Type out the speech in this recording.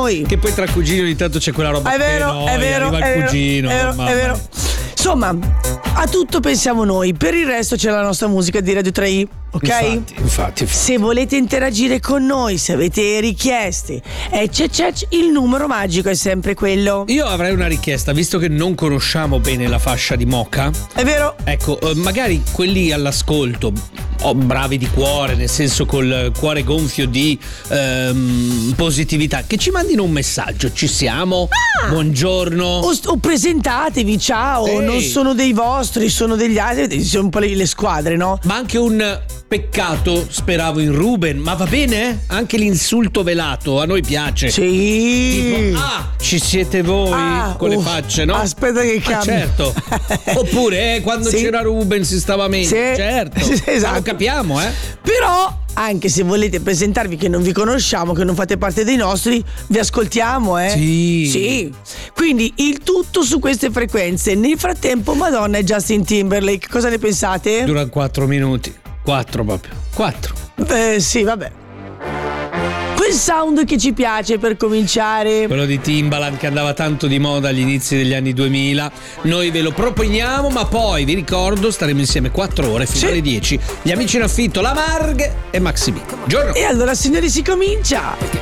noi. Che poi tra cugini ogni tanto c'è quella roba. È vero, è vero, arriva il cugino. è vero. Insomma, a tutto pensiamo noi. Per il resto c'è la nostra musica di Radio 3i. Ok? Infatti. Se volete interagire con noi, se avete richieste, il numero magico è sempre quello. Io avrei una richiesta, visto che non conosciamo bene la fascia di Mocha. È vero? Ecco, magari quelli all'ascolto, bravi di cuore, nel senso col cuore gonfio di positività, che ci mandino un messaggio. Ci siamo? Buongiorno. O presentatevi, ciao. Non sono dei vostri, sono degli altri. Sono un po' le squadre, no? Ma anche un peccato, speravo in Ruben, ma va bene? Anche l'insulto velato a noi piace. Sì. Tipo, ci siete voi con le facce, no? Aspetta che cambia. Certo. Oppure quando c'era Ruben si stava meglio. Sì. Certo. Esatto. Lo capiamo, Però anche se volete presentarvi che non vi conosciamo, che non fate parte dei nostri, vi ascoltiamo, Sì. Quindi il tutto su queste frequenze. Nel frattempo Madonna e Justin Timberlake, cosa ne pensate? Dura 4 minuti. 4 proprio. 4. Sì, vabbè. Quel sound che ci piace per cominciare, quello di Timbaland che andava tanto di moda agli inizi degli anni 2000. Noi ve lo proponiamo, ma poi vi ricordo staremo insieme 4 ore fino alle 10. Gli amici in affitto, la Marg e Maxi B. Buongiorno. E allora signori si comincia.